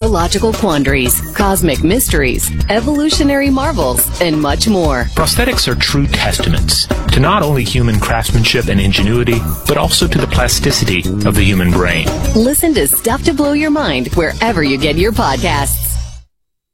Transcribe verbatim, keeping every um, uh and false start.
neurological quandaries, cosmic mysteries, evolutionary marvels, and much more. Prosthetics are true testaments to not only human craftsmanship and ingenuity, but also to the plasticity of the human brain. Listen to Stuff to Blow Your Mind wherever you get your podcasts.